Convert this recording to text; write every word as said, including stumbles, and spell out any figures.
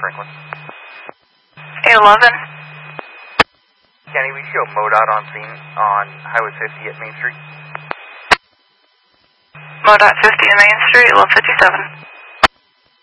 Franklin. eight eleven. Kenny, we show MoDOT on scene on Highway fifty at Main Street. MoDOT fifty at Main Street, eleven fifty-seven.